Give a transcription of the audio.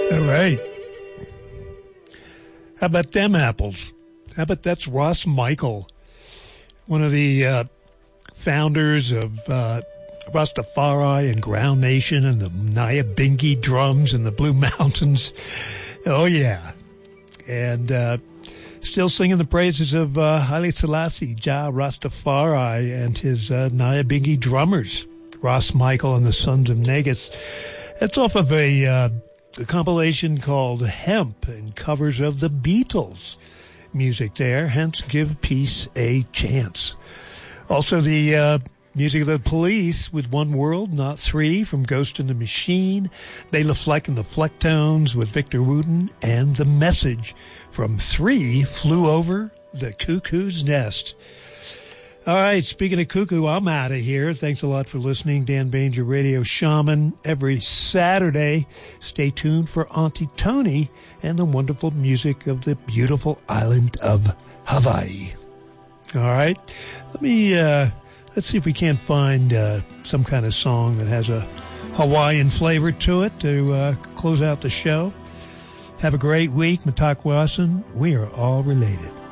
All right. How about them apples? How about that's Ross Michael, one of the founders of Rastafari and Ground Nation and the Nyabingi drums in the Blue Mountains. Oh, yeah. And still singing the praises of Haile Selassie, Jah Rastafari, and his Nyabingi drummers, Ross Michael and the Sons of Negus. That's off of a compilation called Hemp and covers of the Beatles music there, hence Give Peace a Chance. Also the music of the Police with One World, Not Three from Ghost in the Machine, Bela Fleck and the Flecktones with Victor Wooten, and The Message from Three Flew Over the Cuckoo's Nest. All right, speaking of cuckoo, I'm out of here. Thanks a lot for listening. Dan Baines, your radio shaman, every Saturday. Stay tuned for Auntie Tony and the wonderful music of the beautiful island of Hawaii. All right, let's see if we can't find some kind of song that has a Hawaiian flavor to it to close out the show. Have a great week, Mitakuasan. We are all related.